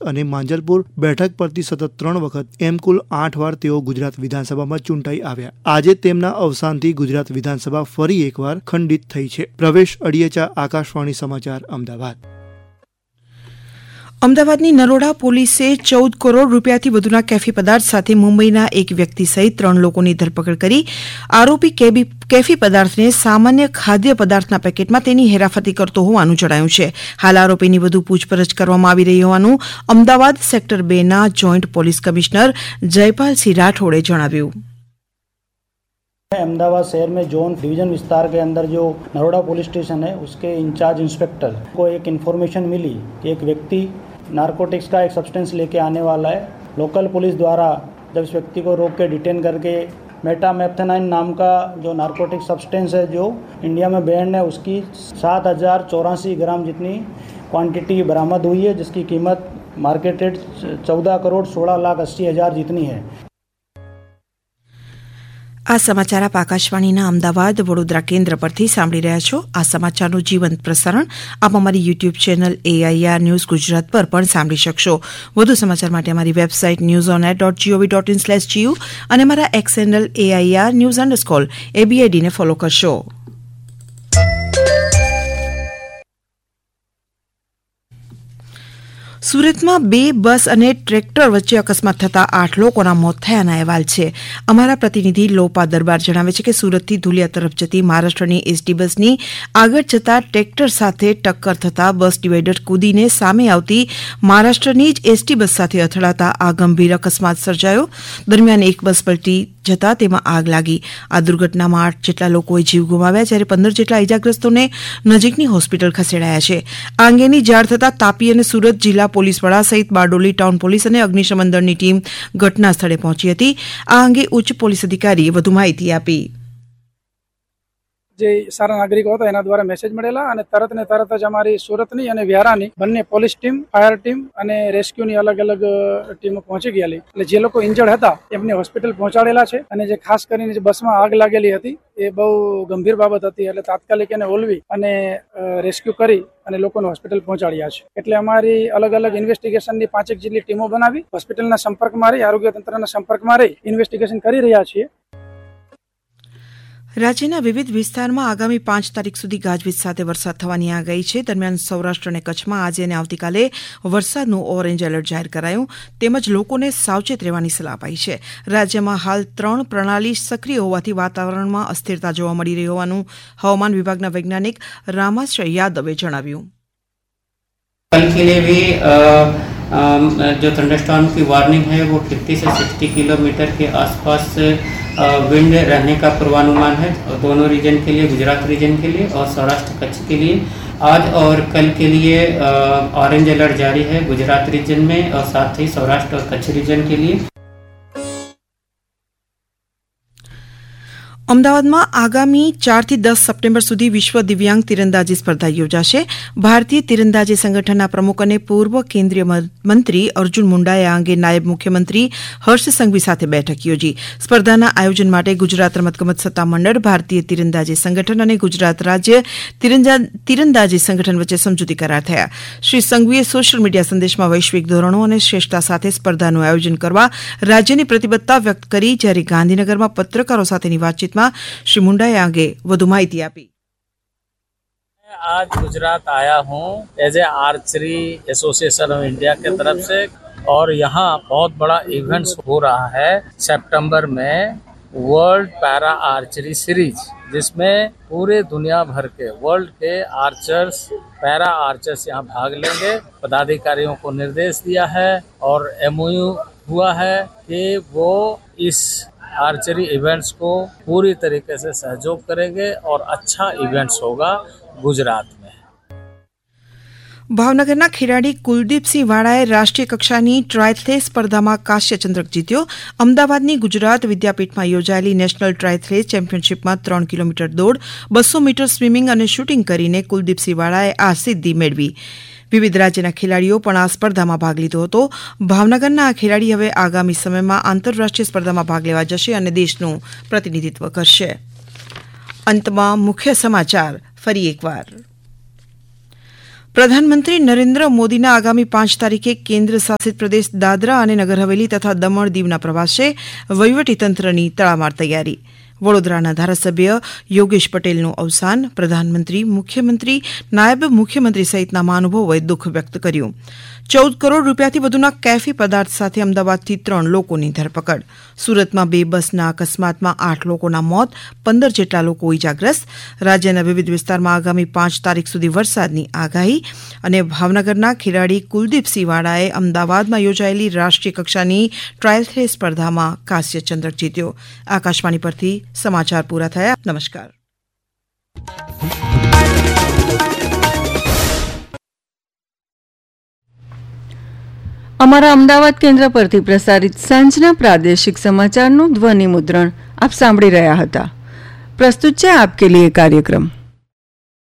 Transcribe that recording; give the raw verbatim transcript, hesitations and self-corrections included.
અને માંજલપુર બેઠક પરથી સતત ત્રણ વખત એમ કુલ આઠ વાર તેઓ ગુજરાત વિધાનસભામાં ચૂંટાઈ આવ્યા. આજે તેમના અવસાનથી ગુજરાત વિધાનસભા ફરી એકવાર ખંડિત થઈ છે. પ્રવેશ અડિયેચા, આકાશવાણી સમાચાર, અમદાવાદ. અમદાવાદની નરોડા પોલીસે ચૌદ કરોડ રૂપિયાથી વધુના કેફી પદાર્થ સાથે મુંબઈના એક વ્યક્તિ સહિત ત્રણ લોકોની ધરપકડ કરી. આરોપી કેફી પદાર્થને સામાન્ય ખાદ્ય પદાર્થના પેકેટમાં તેની હેરાફેરી કરતો હોવાનું જણાયું છે. હાલ આરોપીની વધુ પૂછપરછ કરવામાં આવી રહી હોવાનું અમદાવાદ સેક્ટર બે ના જોઈન્ટ પોલીસ કમિશ્નર જયપાलसिंह राठौड़े जણાવ્યું. अहमदाबाद शहर में जोन डिवीजन विस्तार के अंदर जो नरोड़ा पुलिस स्टेशन है उसके इंचार्ज इंस्पेक्टर को एक इन्फॉर्मेशन मिली कि एक व्यक्ति नारकोटिक्स का एक सब्सटेंस लेके आने वाला है. लोकल पुलिस द्वारा जब इस व्यक्ति को रोक के डिटेन करके मेटामेथेनाइन नाम का जो नारकोटिक सब्सटेंस है जो इंडिया में बैन है उसकी सात हज़ार चौरासी ग्राम जितनी क्वांटिटी बरामद हुई है, जिसकी कीमत मार्केट रेट चौदह करोड़ सोलह लाख अस्सी हज़ार जितनी है. આ સમાચાર આપ આકાશવાણીના અમદાવાદ વડોદરા કેન્દ્ર પરથી સાંભળી રહ્યા છો. આ સમાચારનું જીવંત પ્રસારણ આપ અમારી YouTube channel AIR news Gujarat પર પણ સાંભળી શકશો. વધુ સમાચાર માટે અમારી website news on air dot GOV dot in slash GU અને અમારા x handle AIR news underscore એબીઆઈડીને follow કરશો. સુરતમાં બે બસ અને ટ્રેક્ટર વચ્ચે અકસ્માત થતાં આઠ લોકોના મોત થયાના અહેવાલ છે. અમારા પ્રતિનિધિ લોપા દરબાર જણાવે છે કે સુરતથી ધુલિયા તરફ જતી મહારાષ્ટ્રની એસટી બસની આગળ જતા ટ્રેક્ટર સાથે ટક્કર થતાં બસ ડિવાઈડર કૂદીને સામે આવતી મહારાષ્ટ્રની જ એસટી બસ સાથે અથડાતા આ ગંભીર અકસ્માત સર્જાયો. દરમિયાન એક બસ પલટી જતા તેમાં આગ લાગી. આ દુર્ઘટનામાં આઠ જેટલા લોકોએ જીવ ગુમાવ્યા જ્યારે પંદર જેટલા ઇજાગ્રસ્તોને નજીકની હોસ્પિટલ ખસેડાયા છે. આ અંગેની જાણ થતાં તાપી અને સુરત જિલ્લા પોલીસ વડા સહિત બારડોલી ટાઉન પોલીસ અને અગ્નિશમન દળની ટીમ ઘટના સ્થળે પહોંચી હતી. આ અંગે ઉચ્ચ પોલીસ અધિકારીએ વધુ માહિતી આપી. જે સારા નાગરિકો હતા એના દ્વારા મેસેજ મળેલા અને તરત ને તરત જ અમારી સુરતની અને વ્યારાની બંને પોલીસ ટીમ, ફાયર ટીમ અને રેસ્ક્યુની અલગ અલગ ટીમો પહોંચી ગયેલી. એટલે જે લોકો ઇન્જર્ડ હતા એમને હોસ્પિટલ પહોંચાડેલા છે અને જે ખાસ કરીને જે બસમાં આગ લાગેલી હતી એ બહુ ગંભીર બાબત હતી. એટલે તાત્કાલિક એને ઓલવી અને રેસ્ક્યુ કરી અને લોકોને હોસ્પિટલ પહોંચાડ્યા છે. એટલે અમારી અલગ અલગ ઇન્વેસ્ટિગેશનની પાંચેક જેટલી ટીમો બનાવી હોસ્પિટલના સંપર્કમાં રહી, આરોગ્ય તંત્રના સંપર્કમાં રહી ઇન્વેસ્ટિગેશન કરી રહ્યા છીએ. રાજ્યના વિવિધ વિસ્તારમાં આગામી પાંચ તારીખ સુધી ગાજવીજ સાથે વરસાદ થવાની આગાહી છે. દરમિયાન સૌરાષ્ટ્ર અને કચ્છમાં આજે અને આવતીકાલે વરસાદનું ઓરેન્જ એલર્ટ જાહેર કરાયું. તેમજ લોકોને સાવચેત રહેવાની સલાહ અપાઈ છે. રાજ્યમાં હાલ ત્રણ પ્રણાલી સક્રિય હોવાથી વાતાવરણમાં અસ્થિરતા જોવા મળી રહી હોવાનું હવામાન વિભાગના વૈજ્ઞાનિક રામાશ્રય યાદવે જણાવ્યું. कल के लिए भी जो थंडरस्टॉर्म की वार्निंग है वो फिफ्टी से सिक्सटी किलोमीटर के आसपास विंड रहने का पूर्वानुमान है दोनों रीजन के लिए, गुजरात रीजन के लिए और सौराष्ट्र कच्छ के लिए. आज और कल के लिए ऑरेंज अलर्ट जारी है गुजरात रीजन में और साथ ही सौराष्ट्र और कच्छ रीजन के लिए. અમદાવાદમાં આગામી ચારથી દસ સપ્ટેમ્બર સુધી વિશ્વ દિવ્યાંગ તીરંદાજી સ્પર્ધા યોજાશે. ભારતીય તીરંદાજી સંગઠનના પ્રમુખ અને પૂર્વ કેન્દ્રીય મંત્રી અર્જુન મુંડાએ આ અંગે નાયબ મુખ્યમંત્રી હર્ષ સંઘવી સાથે બેઠક યોજી. સ્પર્ધાના આયોજન માટે ગુજરાત રમતગમત સત્તામંડળ, ભારતીય તીરંદાજી સંગઠન અને ગુજરાત રાજ્ય તીરંદાજી સંગઠન વચ્ચે સમજૂતી કરાર થયા. શ્રી સંઘવીએ સોશિયલ મીડિયા સંદેશમાં વૈશ્વિક ધોરણો અને શ્રેષ્ઠતા સાથે સ્પર્ધાનું આયોજન કરવા રાજ્યની પ્રતિબદ્ધતા વ્યક્ત કરી. જ્યારે ગાંધીનગરમાં પત્રકારો સાથેની વાતચીત श्री मुंडा आगे વધુ માહિતી આપી. आज गुजरात आया हूँ as a archery association of India के तरफ से और यहाँ बहुत बड़ा इवेंट्स हो रहा है सितंबर में वर्ल्ड पैरा आर्चरी सीरीज, जिसमें पूरे दुनिया भर के वर्ल्ड के आर्चर्स, पैरा आर्चर्स यहाँ भाग लेंगे. पदाधिकारियों को निर्देश दिया है और एमओयू हुआ है कि वो इस आर्चरी इवेंट्स को पूरी तरीके से सहयोग करेंगे और अच्छा इवेंट्स होगा गुजरात में. ભાવનગરના ખેલાડી કુલદીપસિંહ વાળાએ રાષ્ટ્રીય કક્ષાની ટ્રાયથ્લેટ સ્પર્ધામાં કાંસ્ય ચંદ્રક જીત્યો. અમદાવાદની ગુજરાત વિદ્યાપીઠમાં યોજાયેલી નેશનલ ટ્રાયથ્લેટ ચેમ્પિયનશીપમાં ત્રણ કિલોમીટર દોડ, બસો મીટર સ્વિમિંગ અને શૂટિંગ કરીને કુલદીપસિંહ વાળાએ આ સિદ્ધિ મેળવી. વિવિધ રાજ્યના ખેલાડીઓ પણ આ સ્પર્ધામાં ભાગ લીધો હતો. ભાવનગરના આ ખેલાડી હવે આગામી સમયમાં આંતરરાષ્ટ્રીય સ્પર્ધામાં ભાગ લેવા જશે અને દેશનું પ્રતિનિધિત્વ કરશે. અંતમાં મુખ્ય સમાચાર ફરી એકવાર. પ્રધાનમંત્રી નરેન્દ્ર મોદીના આગામી પાંચ તારીખે કેન્દ્ર શાસિત પ્રદેશ દાદરા અને નગર હવેલી તથા દમણ દીવના પ્રવાસે વહીવટીતંત્રની તડામાર તૈયારી. વડોદરાના ધારાસભ્ય યોગેશ પટેલનું અવસાન. પ્રધાનમંત્રી, મુખ્યમંત્રી, નાયબ મુખ્યમંત્રી સહિતના મહાનુભાવોએ દુઃખ વ્યક્ત કર્યું. ચૌદ કરોડ રૂપિયાથી વધુના કેફી પદાર્થ સાથે અમદાવાદથી ત્રણ લોકોની ધરપકડ. સુરતમાં બે બસના અકસ્માતમાં આઠ લોકોના મોત, પંદર જેટલા લોકો ઇજાગ્રસ્ત. રાજ્યના વિવિધ વિસ્તારમાં આગામી પાંચ તારીખ સુધી વરસાદની આગાહી. અને ભાવનગરના ખેલાડી કુલદીપસિંહ વાડાએ અમદાવાદમાં યોજાયેલી રાષ્ટ્રીય કક્ષાની ટ્રાયલ થ્રે સ્પર્ધામાં કાંસ્ય ચંદ્રક જીત્યો. આકાશવાણી પરથી સમાચાર પૂરા થયા. નમસ્કાર. અમારા અમદાવાદ કેન્દ્ર પરથી પ્રસારિત સાંજના પ્રાદેશિક સમાચારનું ધ્વનિ મુદ્રણ આપ સાંભળી રહ્યા હતા. પ્રસ્તુત છે આપકે લીએ કાર્યક્રમ.